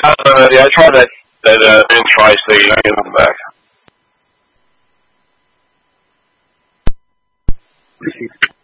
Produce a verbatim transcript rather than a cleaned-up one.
Uh, yeah, I tried that, that, uh, in Tri-State, I get them back.